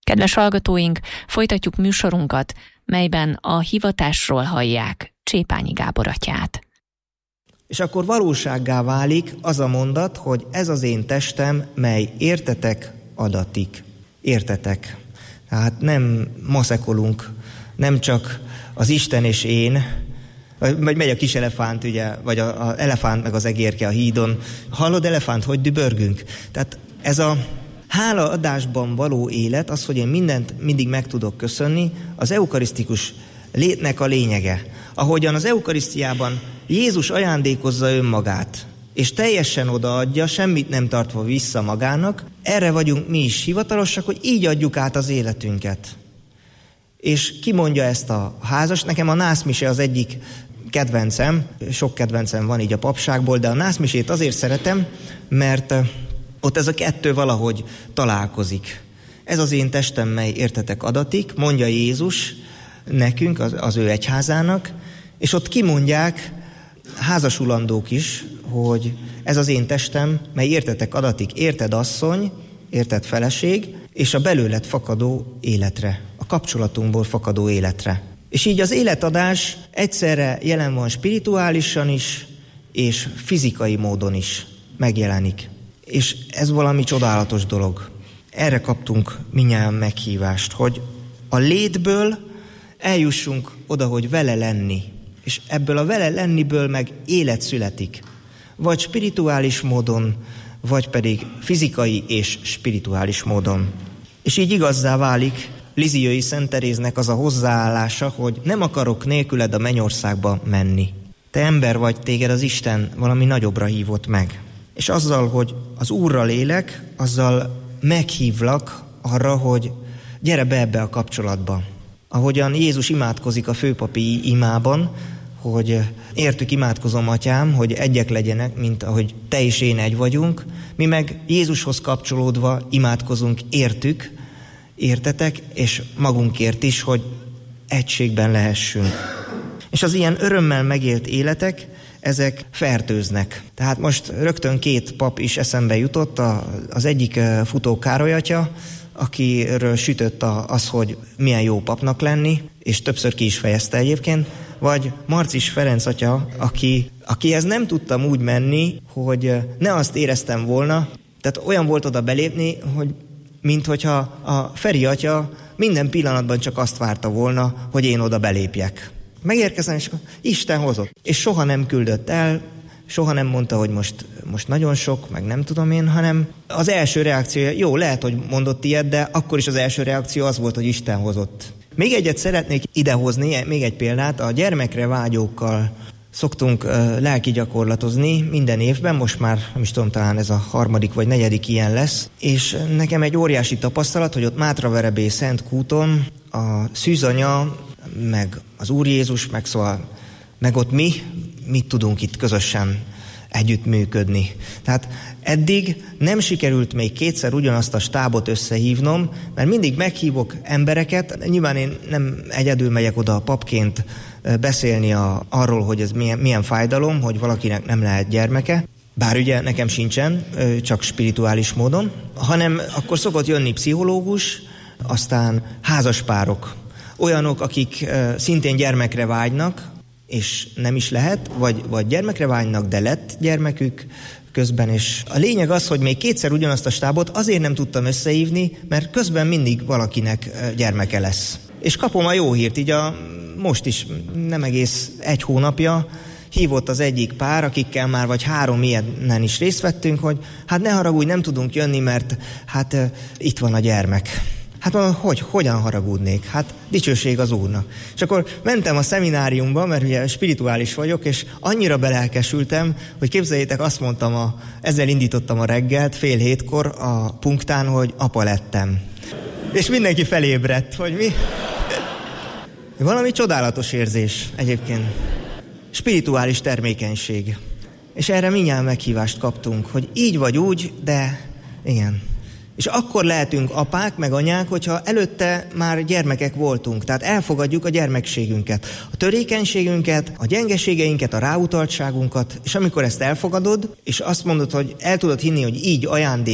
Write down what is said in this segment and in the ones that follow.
Kedves hallgatóink, folytatjuk műsorunkat, melyben a hivatásról hallják Csépányi Gábor atyát. És akkor valósággá válik az a mondat, hogy ez az én testem, mely értetek adatik. Értetek. Tehát nem maszekolunk, nem csak az Isten és én, vagy megy a kis elefánt, ugye, vagy az elefánt meg az egérke a hídon. Hallod, elefánt, hogy dübörgünk? Tehát ez a hálaadásban való élet, az, hogy én mindent mindig meg tudok köszönni, az eukarisztikus létnek a lényege. Ahogyan az eukarisztiában Jézus ajándékozza önmagát, és teljesen odaadja, semmit nem tartva vissza magának, erre vagyunk mi is hivatalosak, hogy így adjuk át az életünket. És ki mondja ezt a házas? Nekem a nászmise az egyik kedvencem, sok kedvencem van így a papságból, de a nászmisét azért szeretem, mert ott ez a kettő valahogy találkozik. Ez az én testem, mely értetek adatik, mondja Jézus nekünk, az ő egyházának, és ott kimondják házasulandók is, hogy ez az én testem, mely értetek adatik, érted asszony, érted feleség, és a belőled fakadó életre, a kapcsolatunkból fakadó életre. És így az életadás egyszerre jelen van spirituálisan is, és fizikai módon is megjelenik. És ez valami csodálatos dolog. Erre kaptunk mindnyájan meghívást, hogy a létből eljussunk oda, hogy vele lenni. És ebből a vele lenniből meg élet születik. Vagy spirituális módon, vagy pedig fizikai és spirituális módon. És így igazzá válik Lisieux-i Szent Teréznek az a hozzáállása, hogy nem akarok nélküled a mennyországba menni. Te ember vagy, téged az Isten valami nagyobbra hívott meg. És azzal, hogy az Úrral élek, azzal meghívlak arra, hogy gyere be ebbe a kapcsolatba. Ahogyan Jézus imádkozik a főpapi imában, hogy értük imádkozom, atyám, hogy egyek legyenek, mint ahogy te és én egy vagyunk, mi meg Jézushoz kapcsolódva imádkozunk értük, értetek, és magunkért is, hogy egységben lehessünk. És az ilyen örömmel megélt életek, ezek fertőznek. Tehát most rögtön két pap is eszembe jutott, az egyik Futó Károly atya, akiről sütött az, hogy milyen jó papnak lenni, és többször ki is fejezte egyébként, vagy Marcis Ferenc atya, akihez nem tudtam úgy menni, hogy ne azt éreztem volna, tehát olyan volt oda belépni, hogy minthogyha a Feri atya minden pillanatban csak azt várta volna, hogy én oda belépjek. Megérkezem, és Isten hozott. És soha nem küldött el, soha nem mondta, hogy most nagyon sok, meg nem tudom én, hanem az első reakciója, jó, lehet, hogy mondott ilyet, de akkor is az első reakció az volt, hogy Isten hozott. Még egyet szeretnék idehozni, még egy példát, a gyermekre vágyókkal szoktunk lelki gyakorlatozni minden évben, most már nem is tudom, talán ez a 3. vagy 4. ilyen lesz, és nekem egy óriási tapasztalat, hogy ott Mátraverebé Szent Kúton a szűzanya, meg az Úr Jézus, meg ott mit tudunk itt közösen együttműködni. Tehát eddig nem sikerült még kétszer ugyanazt a stábot összehívnom, mert mindig meghívok embereket, nyilván én nem egyedül megyek oda papként beszélni arról, hogy ez milyen fájdalom, hogy valakinek nem lehet gyermeke, bár ugye nekem sincsen, csak spirituális módon, hanem akkor szokott jönni pszichológus, aztán házaspárok, olyanok, akik szintén gyermekre vágynak, és nem is lehet, vagy gyermekre vágynak, de lett gyermekük közben. És a lényeg az, hogy még kétszer ugyanazt a stábot azért nem tudtam összehívni, mert közben mindig valakinek gyermeke lesz. És kapom a jó hírt, így most is nem egész 1 hónapja hívott az egyik pár, akikkel már vagy 3 ilyenen is részt vettünk, hogy hát ne haragudj, nem tudunk jönni, mert hát itt van a gyermek. Hát hogyan haragudnék? Hát dicsőség az Úrnak. És akkor mentem a szemináriumba, mert ugye spirituális vagyok, és annyira belelkesültem, hogy képzeljétek, azt mondtam, ezzel indítottam a reggelt, 6:30 a punktán, hogy apa lettem. És mindenki felébredt, hogy mi? Valami csodálatos érzés egyébként. Spirituális termékenység. És erre mindjárt meghívást kaptunk, hogy így vagy úgy, de igen. És akkor lehetünk apák, meg anyák, hogyha előtte már gyermekek voltunk. Tehát elfogadjuk a gyermekségünket, a törékenységünket, a gyengeségeinket, a ráutaltságunkat, és amikor ezt elfogadod, és azt mondod, hogy el tudod hinni, hogy így ajándék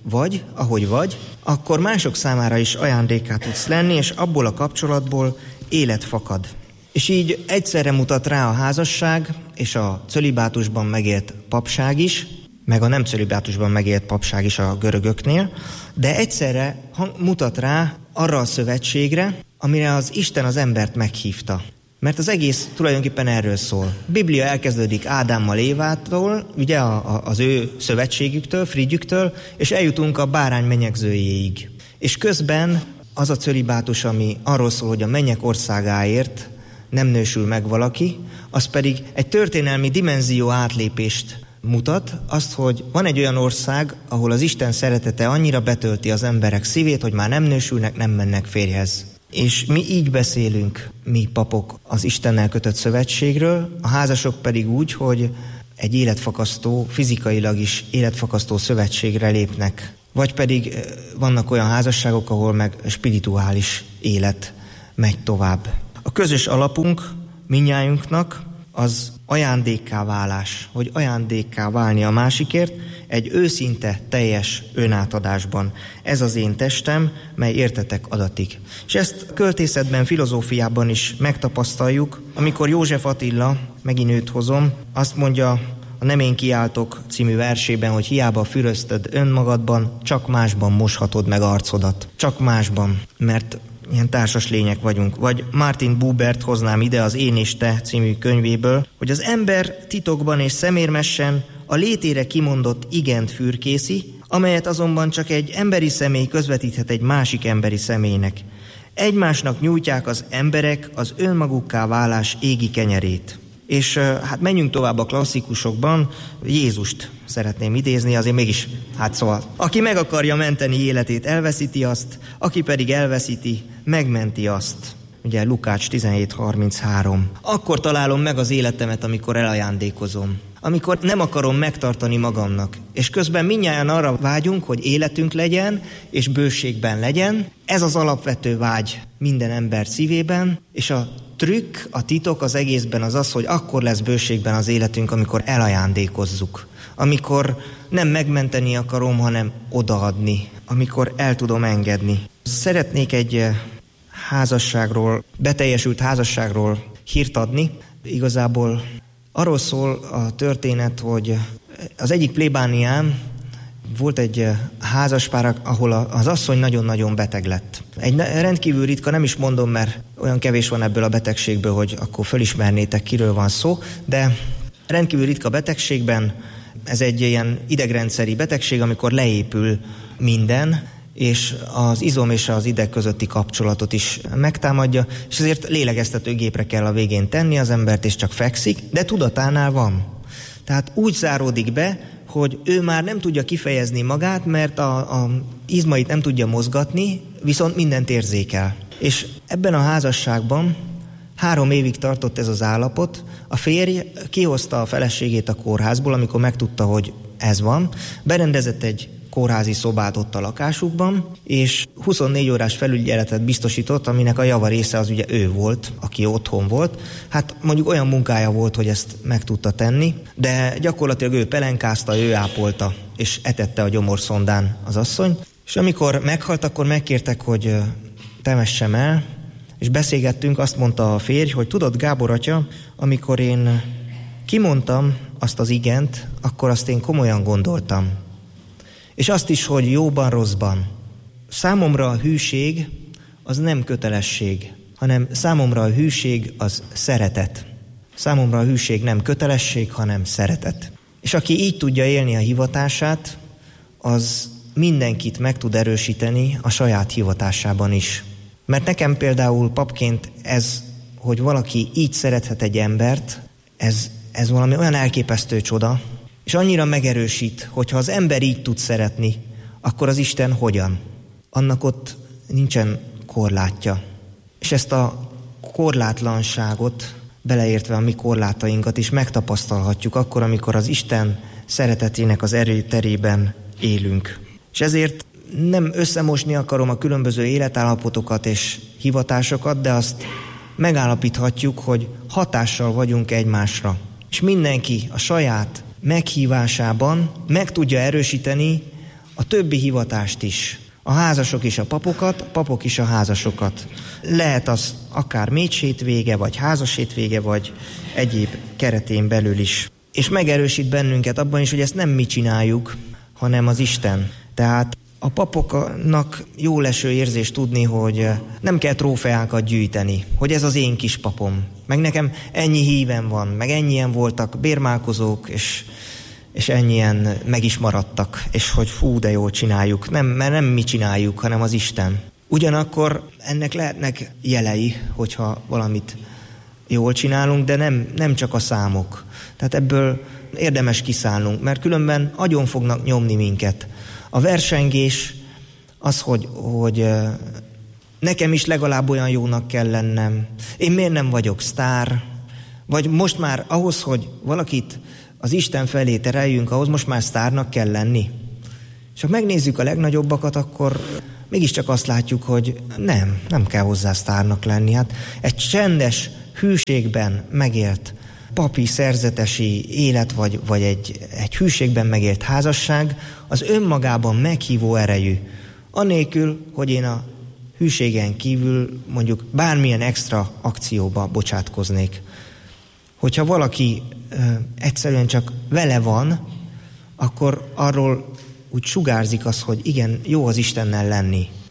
vagy, ahogy vagy, akkor mások számára is ajándékká tudsz lenni, és abból a kapcsolatból élet fakad. És így egyszerre mutat rá a házasság és a cölibátusban megélt papság is, meg a nem cölibátusban megélt papság is a görögöknél, de egyszerre mutat rá arra a szövetségre, amire az Isten az embert meghívta. Mert az egész tulajdonképpen erről szól. A Biblia elkezdődik Ádámmal, Évától, ugye az ő szövetségüktől, frigyüktől, és eljutunk a bárány menyegzőjéig. És közben az a cölibátus, ami arról szól, hogy a mennyek országáért nem nősül meg valaki, az pedig egy történelmi dimenzió átlépést mutat, azt, hogy van egy olyan ország, ahol az Isten szeretete annyira betölti az emberek szívét, hogy már nem nősülnek, nem mennek férjhez. És mi így beszélünk, mi papok, az Istennel kötött szövetségről, a házasok pedig úgy, hogy egy életfakasztó, fizikailag is életfakasztó szövetségre lépnek. Vagy pedig vannak olyan házasságok, ahol meg spirituális élet megy tovább. A közös alapunk mindnyájunknak az ajándékká válás, hogy ajándékká válni a másikért egy őszinte, teljes önátadásban. Ez az én testem, mely értetek adatik. És ezt költészetben, filozófiában is megtapasztaljuk, amikor József Attila, megint őt hozom, azt mondja a Nem én kiáltok című versében, hogy hiába füröztöd önmagadban, csak másban moshatod meg arcodat. Csak másban, mert ilyen társas lények vagyunk. Vagy Martin Bubert hoznám ide az Én és te című könyvéből, hogy az ember titokban és szemérmesen a létére kimondott igent fürkészi, amelyet azonban csak egy emberi személy közvetíthet egy másik emberi személynek. Egymásnak nyújtják az emberek az önmagukká válás égi kenyerét. És hát menjünk tovább a klasszikusokban, Jézust szeretném idézni, azért mégis, szóval, aki meg akarja menteni életét, elveszíti azt, aki pedig elveszíti, megmenti azt. Ugye Lukács 17:33. Akkor találom meg az életemet, amikor elajándékozom. Amikor nem akarom megtartani magamnak. És közben mindnyájan arra vágyunk, hogy életünk legyen, és bőségben legyen. Ez az alapvető vágy minden ember szívében, és a trükk, a titok az egészben az, hogy akkor lesz bőségben az életünk, amikor elajándékozzuk. Amikor nem megmenteni akarom, hanem odaadni. Amikor el tudom engedni. Szeretnék egy házasságról, beteljesült házasságról hírt adni. Igazából arról szól a történet, hogy az egyik plébánián volt egy házaspár, ahol az asszony nagyon-nagyon beteg lett. Egy rendkívül ritka, nem is mondom, mert olyan kevés van ebből a betegségből, hogy akkor fölismernétek, kiről van szó, de rendkívül ritka betegségben ez egy ilyen idegrendszeri betegség, amikor leépül minden, és az izom és az ideg közötti kapcsolatot is megtámadja, és ezért lélegeztetőgépre kell a végén tenni az embert, és csak fekszik, de tudatánál van. Tehát úgy záródik be, hogy ő már nem tudja kifejezni magát, mert a izmait nem tudja mozgatni, viszont mindent érzékel. És ebben a házasságban 3 évig tartott ez az állapot. A férj kihozta a feleségét a kórházból, amikor megtudta, hogy ez van, berendezett egy kórházi szobát ott a lakásukban, és 24 órás felügyeletet biztosított, aminek a java része az ugye ő volt, aki otthon volt. Hát mondjuk olyan munkája volt, hogy ezt meg tudta tenni, de gyakorlatilag ő pelenkázta, ő ápolta, és etette a gyomorszondán az asszony. És amikor meghalt, akkor megkértek, hogy temessem el, és beszélgettünk, azt mondta a férj, hogy tudod, Gábor atya, amikor én kimondtam azt az igent, akkor azt én komolyan gondoltam. És azt is, hogy jóban, rosszban. Számomra a hűség az nem kötelesség, hanem számomra a hűség az szeretet. Számomra a hűség nem kötelesség, hanem szeretet. És aki így tudja élni a hivatását, az mindenkit meg tud erősíteni a saját hivatásában is. Mert nekem például papként ez, hogy valaki így szerethet egy embert, ez valami olyan elképesztő csoda, és annyira megerősít, hogyha az ember így tud szeretni, akkor az Isten hogyan? Annak ott nincsen korlátja. És ezt a korlátlanságot, beleértve a mi korlátainkat is megtapasztalhatjuk akkor, amikor az Isten szeretetének az erőterében élünk. És ezért nem összemosni akarom a különböző életállapotokat és hivatásokat, de azt megállapíthatjuk, hogy hatással vagyunk egymásra. És mindenki a saját meghívásában meg tudja erősíteni a többi hivatást is. A házasok is a papokat, a papok is a házasokat. Lehet az akár méhsétvége, vagy házassétvége, vagy egyéb keretén belül is. És megerősít bennünket abban is, hogy ezt nem mi csináljuk, hanem az Isten. Tehát a papoknak jó leső érzés tudni, hogy nem kell trófeákat gyűjteni, hogy ez az én kis papom. Meg nekem ennyi hívem van, meg ennyien voltak bérmálkozók, és ennyien meg is maradtak, és hogy fú, de jól csináljuk. Nem, mert nem mi csináljuk, hanem az Isten. Ugyanakkor ennek lehetnek jelei, hogyha valamit jól csinálunk, de nem csak a számok. Tehát ebből érdemes kiszállnunk, mert különben agyon fognak nyomni minket. A versengés az, hogy nekem is legalább olyan jónak kell lennem. Én miért nem vagyok sztár? Vagy most már ahhoz, hogy valakit az Isten felé tereljünk, ahhoz most már sztárnak kell lenni. És ha megnézzük a legnagyobbakat, akkor mégiscsak azt látjuk, hogy nem kell hozzá sztárnak lenni. Hát egy csendes, hűségben megélt papi szerzetesi élet, vagy egy hűségben megélt házasság, az önmagában meghívó erejű. Anélkül, hogy én a hűségen kívül mondjuk bármilyen extra akcióba bocsátkoznék. Hogyha valaki egyszerűen csak vele van, akkor arról úgy sugárzik az, hogy igen, jó az Istennel lenni.